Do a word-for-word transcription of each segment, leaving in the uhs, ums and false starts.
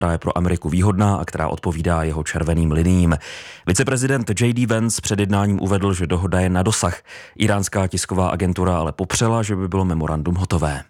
která je pro Ameriku výhodná a která odpovídá jeho červeným liniím. Viceprezident J D Vance před jednáním uvedl, že dohoda je na dosah. Íránská tisková agentura ale popřela, že by bylo memorandum hotové.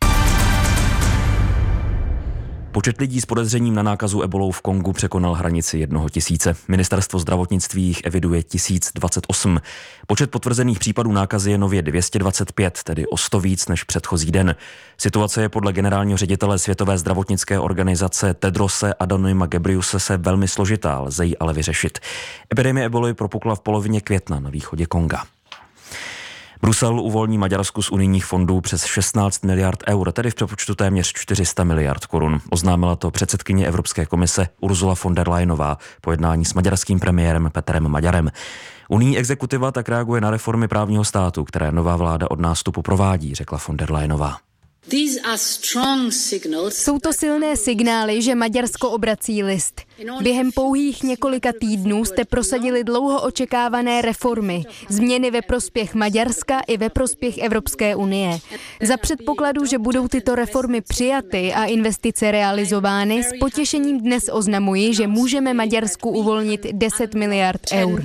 Počet lidí s podezřením na nákazu ebolou v Kongu překonal hranici jednoho tisíce. Ministerstvo zdravotnictví jich eviduje tisíc dvacet osm. Počet potvrzených případů nákazy je nově dvě stě dvacet pět, tedy o sto víc než předchozí den. Situace je podle generálního ředitele Světové zdravotnické organizace Tedrose Adhanoma Ghebreyesusese velmi složitá, lze ji ale vyřešit. Epidemie eboly propukla v polovině května na východě Konga. Brusel uvolní Maďarsku z unijních fondů přes šestnáct miliard eur, tedy v přepočtu téměř čtyři sta miliard korun. Oznámila to předsedkyně Evropské komise Ursula von der Leyenová po jednání s maďarským premiérem Petrem Maďarem. Unijní exekutiva tak reaguje na reformy právního státu, které nová vláda od nástupu provádí, řekla von der Leyenová. Jsou to silné signály, že Maďarsko obrací list. Během pouhých několika týdnů jste prosadili dlouho očekávané reformy, změny ve prospěch Maďarska i ve prospěch Evropské unie. Za předpokladu, že budou tyto reformy přijaty a investice realizovány, s potěšením dnes oznamuji, že můžeme Maďarsku uvolnit deset miliard eur.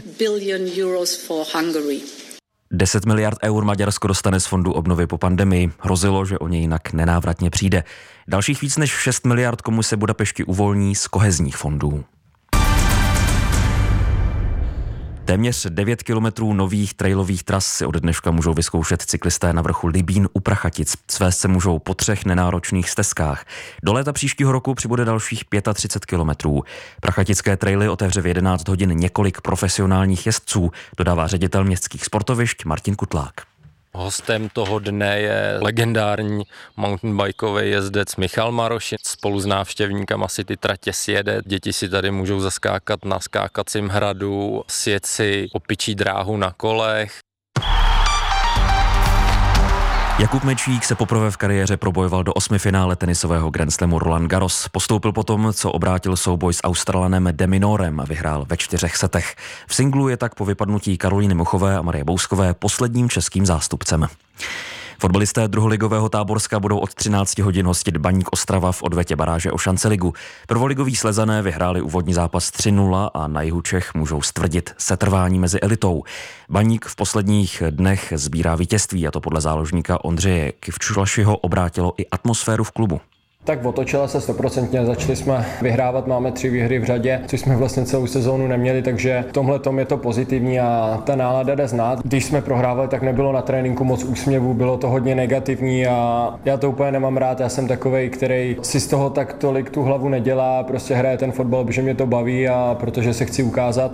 deset miliard eur Maďarsko dostane z fondu obnovy po pandemii. Hrozilo, že o něj jinak nenávratně přijde. Dalších víc než šest miliard komu se Budapešti uvolní z kohezních fondů. Téměř devět kilometrů nových trailových tras si od dneška můžou vyzkoušet cyklisté na vrchu Libín u Prachatic. Svést se můžou po třech nenáročných stezkách. Do léta příštího roku přibude dalších třicet pět kilometrů. Prachatické traily otevře v jedenáct hodin několik profesionálních jezdců, dodává ředitel městských sportovišť Martin Kutlák. Hostem toho dne je legendární mountainbikový jezdec Michal Maroš. Spolu s návštěvníkama si ty tratě sjede. Děti si tady můžou zaskákat na skákacím hradu, sjet si opičí dráhu na kolech. Jakub Mečík se poprvé v kariéře probojoval do osmifinále tenisového Grand Slamu Roland Garros. Postoupil potom, co obrátil souboj s Australanem De Minorem a vyhrál ve čtyřech setech. V singlu je tak po vypadnutí Karolíny Muchové a Marie Bouskové posledním českým zástupcem. Fotbalisté druholigového Táborska budou od třinácti hodin hostit Baník Ostrava v odvetě baráže o Šanceligu. Prvoligoví Slezané vyhráli úvodní zápas tři nula a na jihu Čech můžou stvrdit setrvání mezi elitou. Baník v posledních dnech sbírá vítězství a to podle záložníka Ondřeje Kivčulašiho obrátilo i atmosféru v klubu. Tak otočila se stoprocentně, začali jsme vyhrávat, máme tři výhry v řadě, což jsme vlastně celou sezónu neměli, takže v tomhle tom je to pozitivní a ta nálada jde znát. Když jsme prohrávali, tak nebylo na tréninku moc úsměvů, bylo to hodně negativní a já to úplně nemám rád, já jsem takovej, který si z toho tak tolik tu hlavu nedělá, prostě hraje ten fotbal, protože mě to baví a protože se chci ukázat.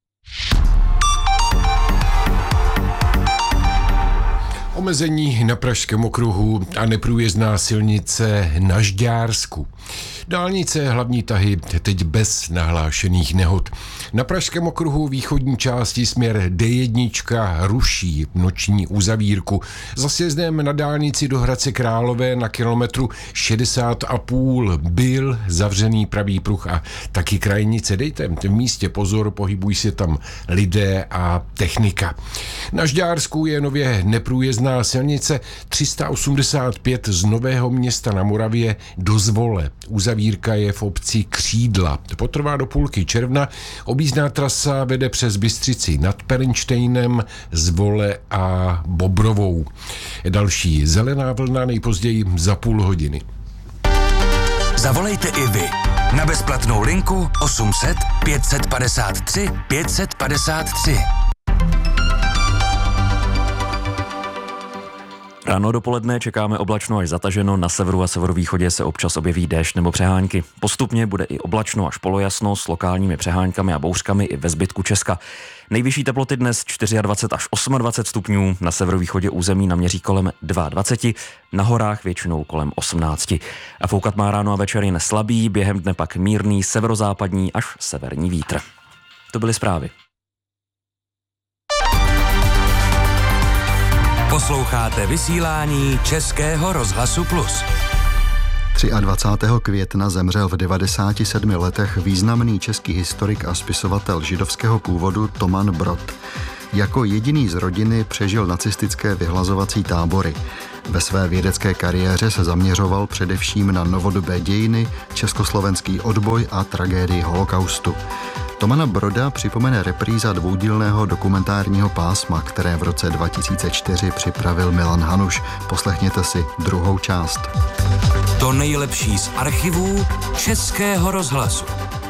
Omezení na Pražském okruhu a neprůjezdná silnice na Žďársku. Dálnice hlavní tahy teď bez nahlášených nehod. Na Pražském okruhu východní části směr D jedna ruší noční uzavírku. Za sjezdem na dálnici do Hradce Králové na kilometru šedesát a půl byl zavřený pravý pruh a taky krajnice. Dejte v místě pozor, pohybují se tam lidé a technika. Na Žďársku je nově neprůjezdná silnice tři sta osmdesát pět z Nového Města na Moravě do Zvole. Uzavírka je v obci Křídla. Potrvá do půlky června. Objízdná trasa vede přes Bystřici nad Perenštejnem, Zvole a Bobrovou. Další zelená vlna nejpozději za půl hodiny. Zavolejte i vy na bezplatnou linku osm set pět set padesát tři pět set padesát tři. Ráno dopoledne čekáme oblačno až zataženo, na severu a severovýchodě se občas objeví déšť nebo přehánky. Postupně bude i oblačno až polojasno s lokálními přeháňkami a bouřkami i ve zbytku Česka. Nejvyšší teploty dnes dvacet čtyři až dvacet osm stupňů, na severovýchodě území naměří kolem dvacet dva, na horách většinou kolem osmnáct. A foukat má ráno a večer jen slabý, během dne pak mírný severozápadní až severní vítr. To byly zprávy. Posloucháte vysílání Českého rozhlasu Plus. dvacátého třetího května zemřel v devadesáti sedmi letech významný český historik a spisovatel židovského původu Toman Brod. Jako jediný z rodiny přežil nacistické vyhlazovací tábory. Ve své vědecké kariéře se zaměřoval především na novodobé dějiny, československý odboj a tragédii holokaustu. Tomana Broda připomene repríza dvoudílného dokumentárního pásma, které v roce dva tisíce čtyři připravil Milan Hanuš. Poslechněte si druhou část. To nejlepší z archivů Českého rozhlasu.